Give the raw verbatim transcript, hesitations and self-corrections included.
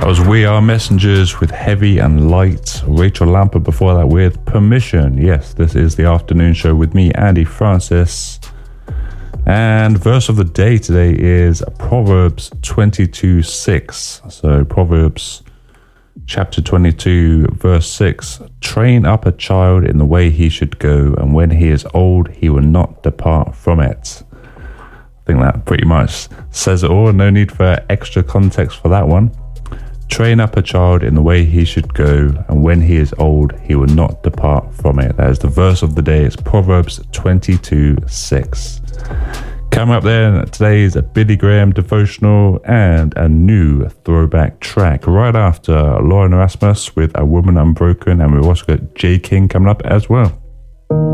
That was We Are Messengers with Heavy and Light. Rachel Lamper before that with Permission. Yes, this is the afternoon show with me, Andy Francis. And verse of the day today is Proverbs twenty-two six. So Proverbs chapter twenty-two verse six. Train up a child in the way he should go, and when he is old, he will not depart from it. I think that pretty much says it all. No need for extra context for that one. Train up a child in the way he should go, and when he is old, he will not depart from it. That is the verse of the day. It's Proverbs twenty-two six. Coming up there, today's a Billy Graham devotional and a new throwback track. Right after Lauren Erasmus with A Woman Unbroken, and we've also got Jay King coming up as well.